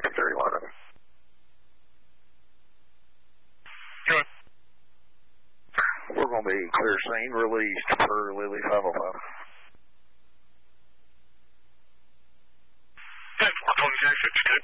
Copy 31. Good. We're going to be clear scene, released per Lily 505.